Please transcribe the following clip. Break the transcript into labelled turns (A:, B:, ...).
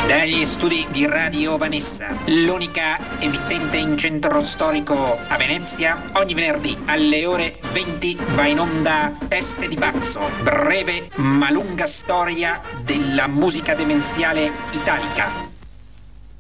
A: Dagli studi di Radio Vanessa, l'unica emittente in centro storico a Venezia, ogni venerdì alle ore 20 va in onda Teste di Pazzo, breve ma lunga storia della musica demenziale italica.